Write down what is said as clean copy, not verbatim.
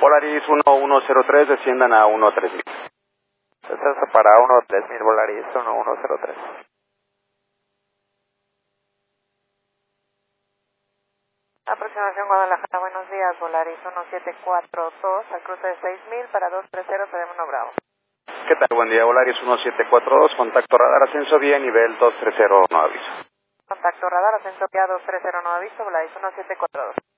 Volaris 1103, desciendan a 13000. Descenso para 13000, Volaris 1103. Aproximación Guadalajara, buenos días, Volaris 1742, al cruce de 6000 para 230, Pedro Bravo. ¿Qué tal? Buen día, Volaris 1742, contacto radar, ascenso vía, nivel 230, no aviso. Contacto radar, ascenso vía 230, no aviso, Volaris 1742.